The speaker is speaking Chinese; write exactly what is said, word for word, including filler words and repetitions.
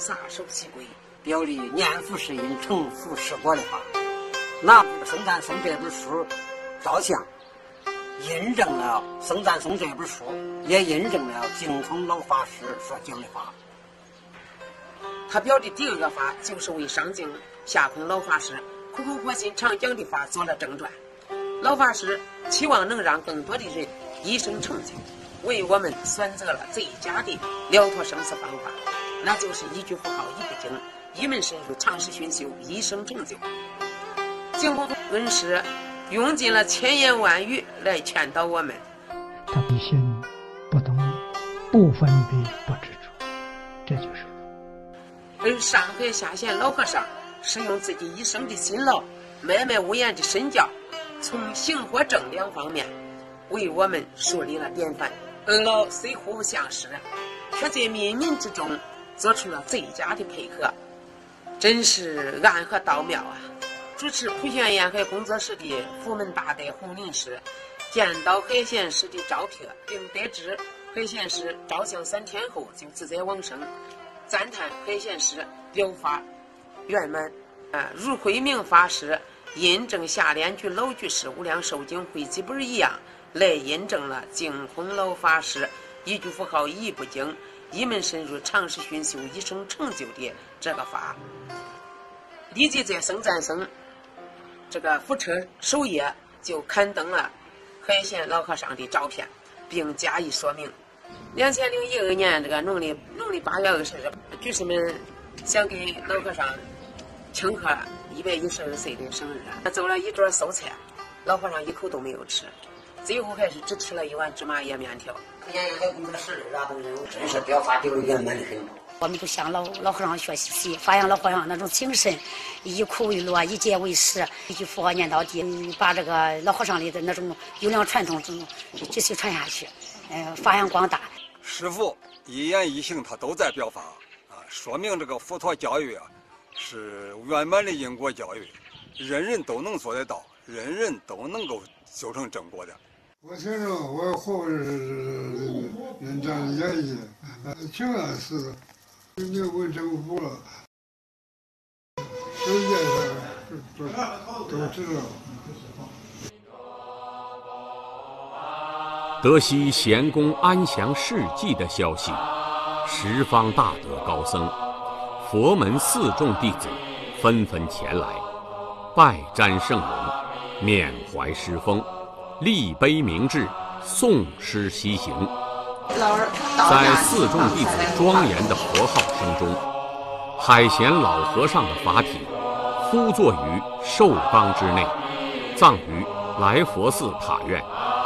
撒手西归， 表里念佛是因，成佛是果的话。拿僧赞颂这本书照相，印证了僧赞颂这本书，也印证了净空老法师所讲的话。 他表的第二个法就是为上净下空老法师苦口婆心常讲的法做了正传。老法师期望能让更多的人一生成就，为我们选择了最佳的了脱生死方法，那就是一句佛号一不精，一门深入，长时熏修，一生成就。净空恩师用尽了千言万语来劝导我们， 他一心不动，不分别，不执着，这就是佛。 而上海下县老和尚是用自己一生的辛劳，脉脉无言的身教，从行和正两方面为我们树立了典范。二老虽互不相识，却在冥冥之中做出了最佳的配合，真是暗合道妙啊！主持普贤沿海工作室的福门大德洪林师见到海贤师的照片，并得知海贤师照相三天后就自在往生，赞叹海贤师疗法圆满。啊，如慧明法师印证下联句老居士无量寿经汇集本一样，来印证了净空老法师一句佛号一不精，一门深入，长时熏修，一生成就的这个法。立即在僧赞僧这个福车首页就刊登了海贤老和尚的照片，并加以说明。两千零一二年这个农历农历八月二十日，居士们想给老和尚庆贺一百一十二岁的生日，做了一桌素菜，老和尚一口都没有吃，最后还是只吃了一碗芝麻叶面条。 沿海工作室的等人真是表达有圆满的很多。 我们都向老老和尚学习，发扬老和尚那种精神，以苦为乐，以戒为师，一句佛号念到底，把这个老和尚里的那种优良传统中继续传下去，呃，发扬光大。 师父一言一行他都在表法啊，说明这个佛陀教育啊是圆满的因果教育，人人都能做得到，人人都能够修成正果的。 我听着我后是人家演绎，挺安似的。你问政府了，世界上都都知道。 得悉贤公安详事迹的消息，十方大德高僧、佛门四众弟子纷纷前来，拜瞻圣容，缅怀师风，立碑铭志，诵诗西行。在四众弟子庄严的佛号声中，海贤老和尚的法体呼坐于寿冈之内，葬于来佛寺塔院。